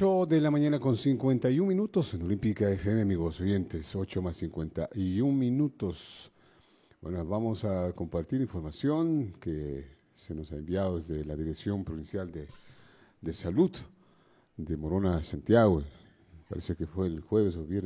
8 de la mañana con 51 minutos en Olímpica FM, amigos oyentes, 8 más 51 minutos. Bueno, vamos a compartir información que se nos ha enviado desde la Dirección Provincial de Salud de Morona, Santiago. Parece que fue el jueves o viernes.